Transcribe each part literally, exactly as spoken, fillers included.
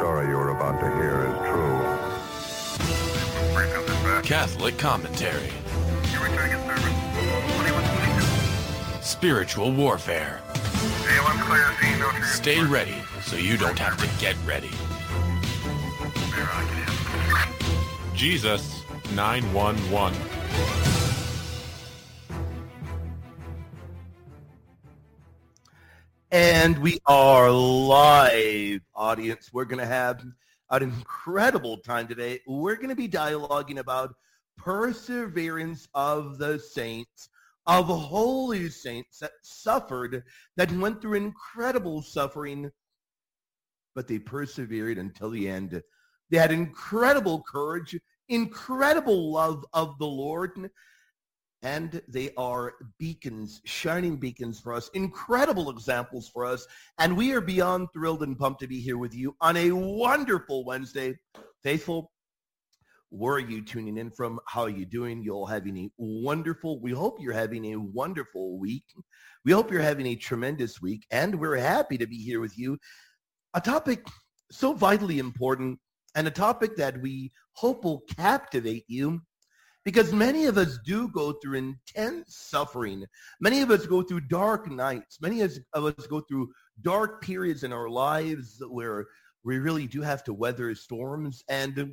story you are about to hear is true. Catholic commentary. Spiritual warfare. Stay ready so you don't have to get ready. Jesus nine one one. And we are live, audience. We're going to have an incredible time today. We're going to be dialoguing about perseverance of the saints, of holy saints that suffered, that went through incredible suffering, but they persevered until the end. They had incredible courage, incredible love of the Lord, and they are beacons, shining beacons for us, incredible examples for us. And we are beyond thrilled and pumped to be here with you on a wonderful Wednesday. Faithful, where are you tuning in from? How are you doing? You're all having a wonderful, we hope you're having a wonderful week. We hope you're having a tremendous week. And we're happy to be here with you. A topic so vitally important, and a topic that we hope will captivate you. Because many of us do go through intense suffering. Many of us go through dark nights. Many of us go through dark periods in our lives where we really do have to weather storms. And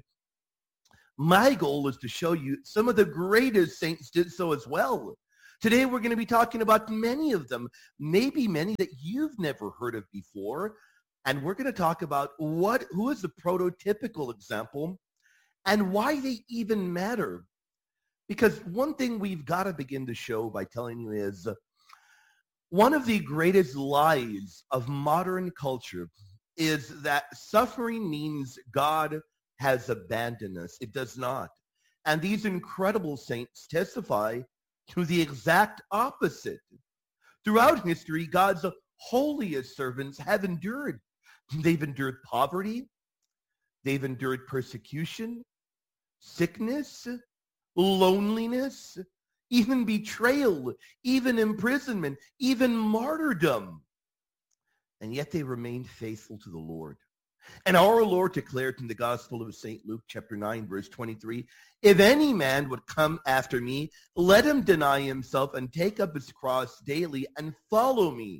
my goal is to show you some of the greatest saints did so as well. Today we're going to be talking about many of them, maybe many that you've never heard of before. And we're going to talk about what, who is the prototypical example and why they even matter. Because one thing we've got to begin to show by telling you is one of the greatest lies of modern culture is that suffering means God has abandoned us. It does not. And these incredible saints testify to the exact opposite. Throughout history, God's holiest servants have endured. They've endured poverty. They've endured persecution, sickness, loneliness, even betrayal, even imprisonment, even martyrdom. And yet they remained faithful to the Lord. And our Lord declared in the Gospel of Saint Luke, chapter nine, verse twenty-three, if any man would come after me, let him deny himself and take up his cross daily and follow me.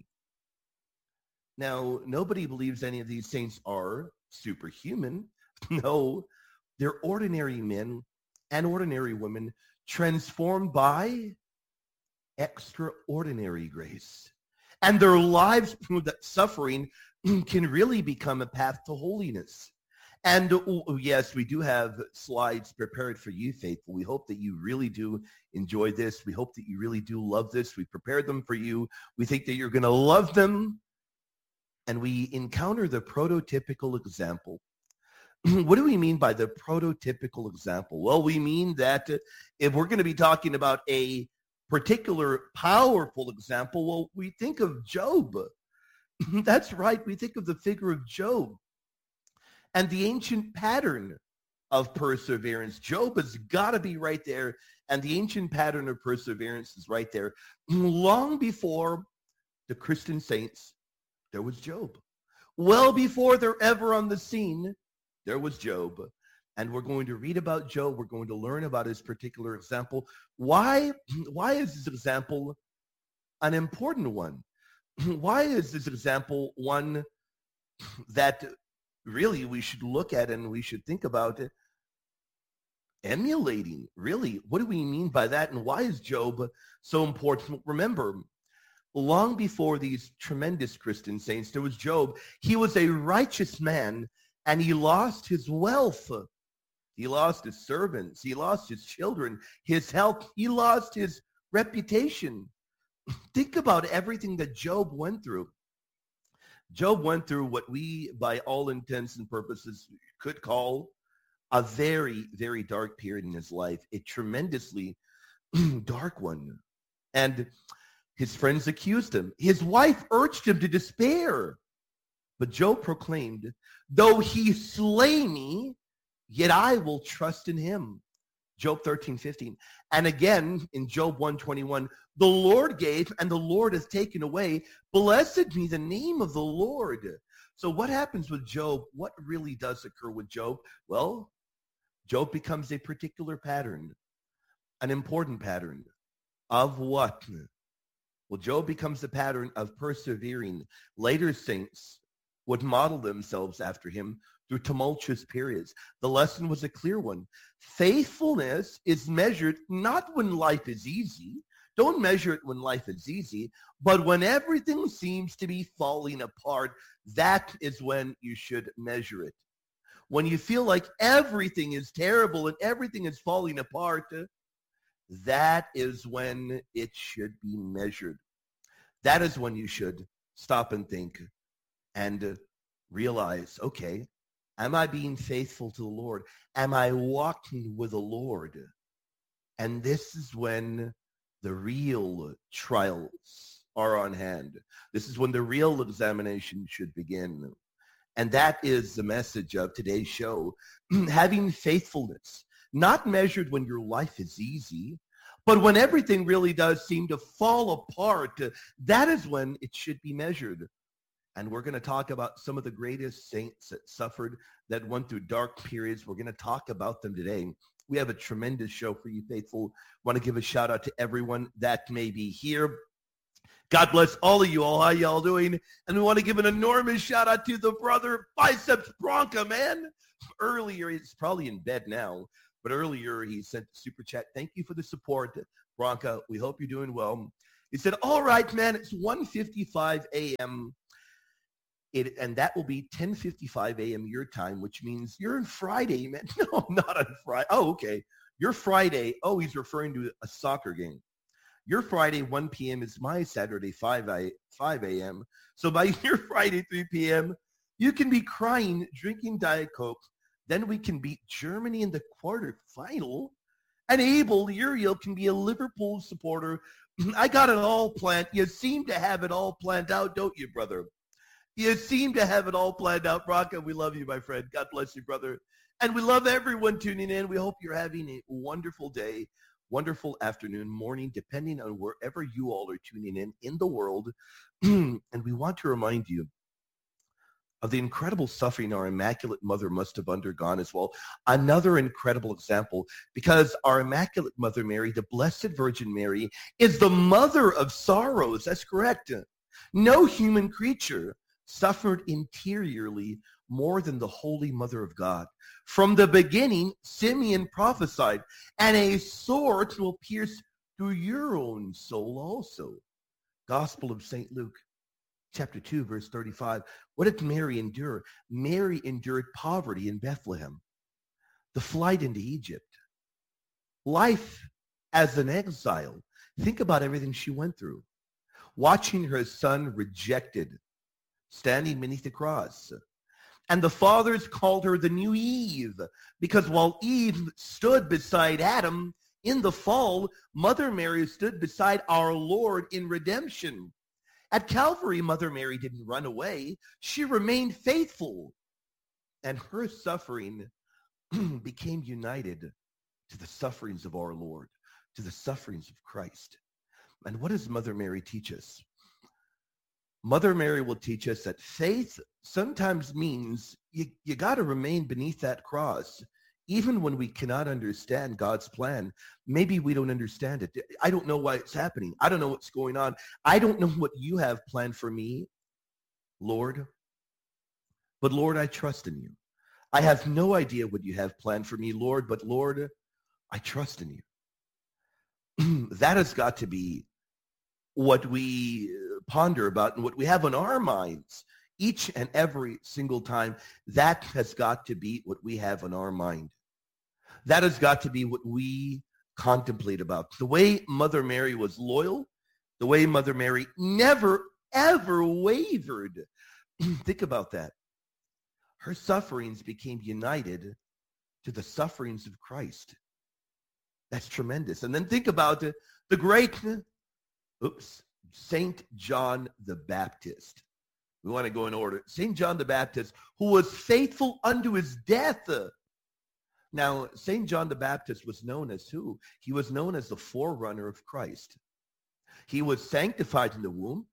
Now, nobody believes any of these saints are superhuman. No, they're ordinary men and ordinary women transformed by extraordinary grace. And their lives prove that suffering can really become a path to holiness. And oh, yes, we do have slides prepared for you, faithful. We hope that you really do enjoy this. We hope that you really do love this. We prepared them for you. We think that you're going to love them. And we encounter the prototypical example. What do we mean by the prototypical example? Well, we mean that if we're going to be talking about a particular powerful example, well, we think of Job. That's right. We think of the figure of Job and the ancient pattern of perseverance. Job has got to be right there. And the ancient pattern of perseverance is right there. Long before the Christian saints, there was Job. Well before they're ever on the scene, there was Job. And we're going to read about Job. We're going to learn about his particular example. Why, why is this example an important one? Why is this example one that really we should look at and we should think about it? Emulating, really. What do we mean by that? And why is Job so important? Remember, long before these tremendous Christian saints, there was Job. He was a righteous man. And he lost his wealth. He lost his servants. He lost his children, his health. He lost his reputation. Think about everything that Job went through. Job went through what we, by all intents and purposes, could call a very, very dark period in his life, a tremendously dark one. And his friends accused him. His wife urged him to despair. But Job proclaimed, though he slay me, yet I will trust in him. Job thirteen fifteen. And again, in Job one twenty-one, the Lord gave and the Lord has taken away. Blessed be the name of the Lord. So what happens with Job? What really does occur with Job? Well, Job becomes a particular pattern, an important pattern of what? Well, Job becomes a pattern of persevering. Later saints would model themselves after him through tumultuous periods. The lesson was a clear one. Faithfulness is measured not when life is easy. Don't measure it when life is easy, but when everything seems to be falling apart, that is when you should measure it. When you feel like everything is terrible and everything is falling apart, that is when it should be measured. That is when you should stop and think and realize, okay, am I being faithful to the Lord? Am I walking with the Lord? And this is when the real trials are on hand. This is when the real examination should begin. And that is the message of today's show. Having faithfulness, not measured when your life is easy, but when everything really does seem to fall apart, that is when it should be measured. And we're going to talk about some of the greatest saints that suffered, that went through dark periods. We're going to talk about them today. We have a tremendous show for you, faithful. Want to give a shout out to everyone that may be here. God bless all of you all. How y'all doing? And we want to give an enormous shout out to the brother Biceps Bronca, man. Earlier, he's probably in bed now, but earlier he sent a super chat. Thank you for the support, Bronca. We hope you're doing well. He said, all right, man, it's one fifty-five a.m. It, and that will be ten fifty-five a.m. your time, which means you're on Friday, man. No, not on Friday. Oh, okay. Your Friday. Oh, he's referring to a soccer game. Your Friday, one p.m. is my Saturday, five a.m. So by your Friday, three p.m., you can be crying, drinking Diet Coke. Then we can beat Germany in the quarterfinal. And Abel Uriel can be a Liverpool supporter. I got it all planned. You seem to have it all planned out, don't you, brother? You seem to have it all planned out. Bronca, we love you, my friend. God bless you, brother. And we love everyone tuning in. We hope you're having a wonderful day, wonderful afternoon, morning, depending on wherever you all are tuning in in the world. And we want to remind you of the incredible suffering our Immaculate Mother must have undergone as well. Another incredible example, because our Immaculate Mother Mary, the Blessed Virgin Mary, is the mother of sorrows. That's correct. No human creature suffered interiorly more than the Holy Mother of God. From the beginning, Simeon prophesied, and a sword will pierce through your own soul also. Gospel of Saint Luke, chapter two, verse thirty-five. What did Mary endure? Mary endured poverty in Bethlehem, the flight into Egypt, life as an exile. Think about everything she went through. Watching her son rejected, standing beneath the cross. And the fathers called her the new Eve, because while Eve stood beside Adam in the fall, Mother Mary stood beside our Lord in redemption. At Calvary, Mother Mary didn't run away. She remained faithful. And her suffering became united to the sufferings of our Lord, to the sufferings of Christ. And what does Mother Mary teach us? Mother Mary will teach us that faith sometimes means you, you got to remain beneath that cross, even when we cannot understand God's plan. Maybe we don't understand it. I don't know why it's happening. I don't know what's going on. I don't know what you have planned for me, Lord. But Lord, I trust in you. I have no idea what you have planned for me, Lord, but Lord, I trust in you. That has got to be what we ponder about and what we have on our minds each and every single time. That has got to be what we have on our mind. That has got to be what we contemplate about. The way Mother Mary was loyal, the way Mother Mary never, ever wavered. Think about that. Her sufferings became united to the sufferings of Christ. That's tremendous. And then think about the, the great Oops. Saint John the Baptist. We want to go in order. Saint John the Baptist, who was faithful unto his death. Now, Saint John the Baptist was known as who? He was known as the forerunner of Christ. He was sanctified in the womb.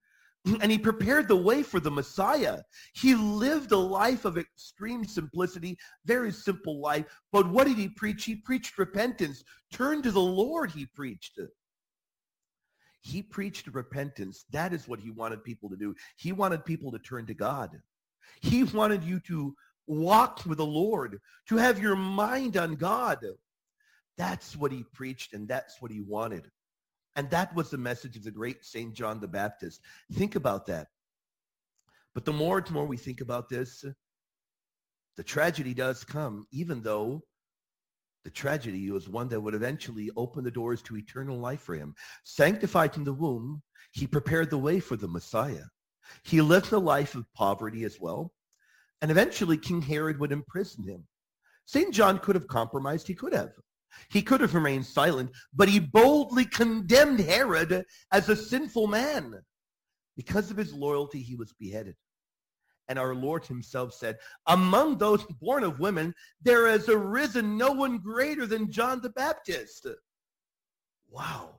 And he prepared the way for the Messiah. He lived a life of extreme simplicity, very simple life. But what did he preach? He preached repentance. Turn to the Lord, he preached. He preached repentance. That is what he wanted people to do. He wanted people to turn to God. He wanted you to walk with the Lord, to have your mind on God. That's what he preached, and that's what he wanted. And that was the message of the great Saint John the Baptist. Think about that. But the more and more we think about this, the tragedy does come, even though the tragedy was one that would eventually open the doors to eternal life for him. Sanctified from the womb, he prepared the way for the Messiah. He lived a life of poverty as well. And eventually King Herod would imprison him. Saint John could have compromised. He could have. He could have remained silent, but he boldly condemned Herod as a sinful man. Because of his loyalty, he was beheaded. And our Lord himself said, among those born of women, there has arisen no one greater than John the Baptist. Wow.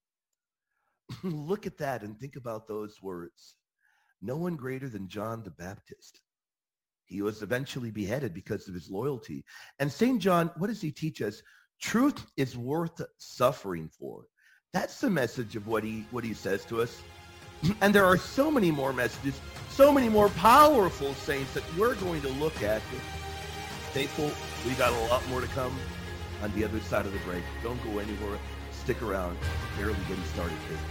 Look at that and think about those words. No one greater than John the Baptist. He was eventually beheaded because of his loyalty. And Saint John, what does he teach us? Truth is worth suffering for. That's the message of what he what he says to us. And there are so many more messages, so many more powerful saints that we're going to look at. Faithful, we got a lot more to come on the other side of the break. Don't go anywhere. Stick around. Barely getting started here.